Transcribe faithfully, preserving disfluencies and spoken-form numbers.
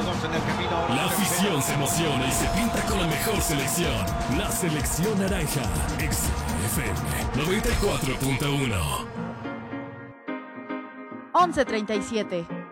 dos en el camino. La afición se emociona y se pinta con la mejor selección. La selección naranja. X F M noventa y cuatro punto uno. once treinta y siete.